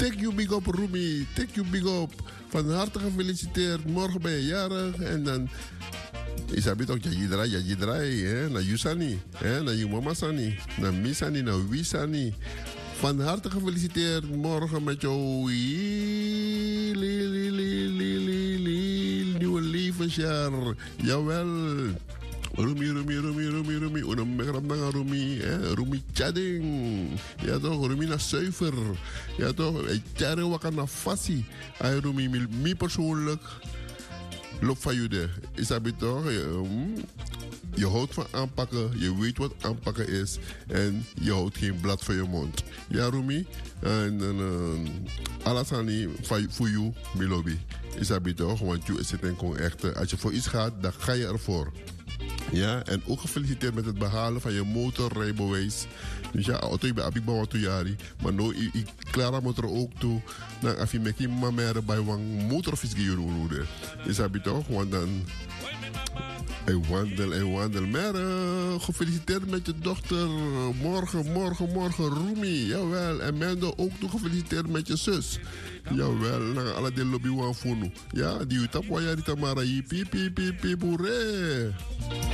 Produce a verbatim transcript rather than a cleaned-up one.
Take you big up, Rumi. Take you big up. Van harte gefeliciteerd. Morgen ben je jarig. En dan... Isabi toch, jaji draai, jaji draai. Na Yusani. Na je mama sani. Na Misani, na Wisani. Van harte gefeliciteerd. Morgen met jouw... Nieuwe levensjaar. Jawel. Rumi, Rumi, Rumi, Rumi, Rumi. Unam megram nanga Rumi. Eh? Rumi Chading. Ja toch, Rumi na zuiver. Ja toch, ik tjare wakker na fassi. Ay Rumi, mi, mi persoonlijk. Loop van jullie. Is dat toch? Je houdt van aanpakken. Je weet wat aanpakken is. En je houdt geen blad van je mond. Ja, Rumi. En uh, alles aan die voor jou, mijn lobby. Is dat toch? Want je zit en echt. Als je voor iets gaat, dan ga je ervoor. Ja, en ook gefeliciteerd met het behalen van je motorrijbewijs. Dus ja, auto ik ben abik bawa tu jari, maar nou ik Clara moet er ook toe. Dan af je meki mamere bij wang motorfiets gejurude. Is dat toch? Want dan en wandel en wandel. Maar uh, gefeliciteerd met je dochter. Morgen, morgen, morgen, Rumi. Jawel. En Mendo ook toe gefeliciteerd met je zus. Jawel. Na alle de lobby wan funu. Ja, die utap wa yari tamara yi pi pi pi pi boere.